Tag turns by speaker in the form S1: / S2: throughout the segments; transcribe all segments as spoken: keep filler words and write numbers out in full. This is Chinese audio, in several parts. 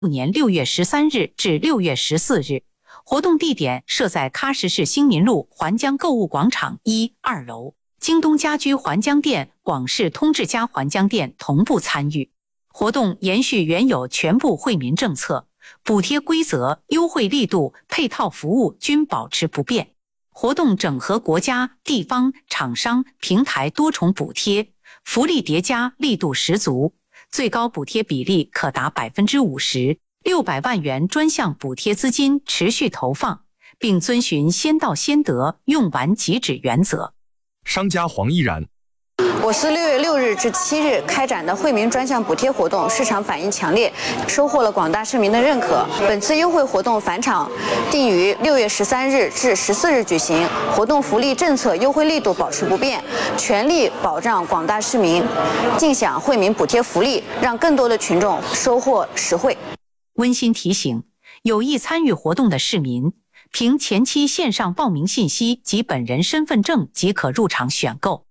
S1: 年六月十三日至六月十四日，活动地点设在喀什市兴民路环江购物广场一、二楼，京东家居环江店、广式通智家环江店同步参与。活动延续原有全部惠民政策，补贴规则、优惠力度、配套服务均保持不变。活动整合国家、地方、厂商、平台多重补贴，福利叠加，力度十足，最高补贴比例可达 百分之五十， 六百万元专项补贴资金持续投放，并遵循先到先得、用完即止原则。
S2: 商家黄依然，
S3: 我司六月六日至七日开展的惠民专项补贴活动，市场反应强烈，收获了广大市民的认可。本次优惠活动返场定于六月十三日至十四日举行，活动福利政策优惠力度保持不变，全力保障广大市民尽享惠民补贴福利，让更多的群众收获实惠。
S1: 温馨提醒，有意参与活动的市民，凭前期线上报名信息及本人身份证即可入场选购。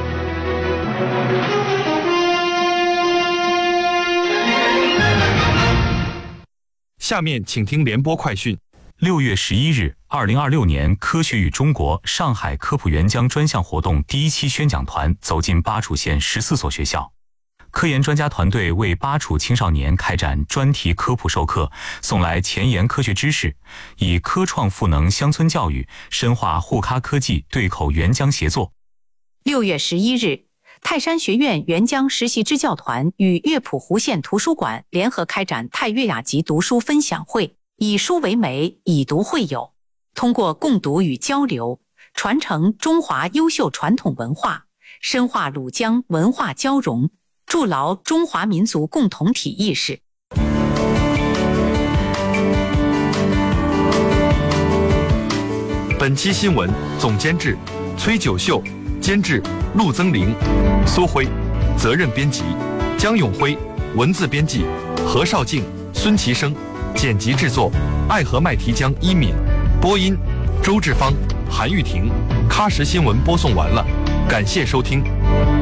S2: 下面请听联播快讯。
S4: 六月十一日，二零二六年科学与中国上海科普援疆专项活动第一期宣讲团走进巴楚县十四所学校，科研专家团队为巴楚青少年开展专题科普授课，送来前沿科学知识，以科创赋能乡村教育，深化沪喀科技对口援疆协作。
S1: 六月十一日，泰山学院援疆实习支教团与乐浦湖县图书馆联合开展泰粤雅集读书分享会，以书为媒，以读会友，通过共读与交流，传承中华优秀传统文化，深化鲁江文化交融，筑牢中华民族共同体意识。
S2: 本期新闻总监制崔九秀，监制陆增玲、苏辉，责任编辑江永辉，文字编辑何绍静、孙其生，剪辑制作爱和麦提江、一敏，播音周志芳、韩玉婷。喀什新闻播送完了，感谢收听。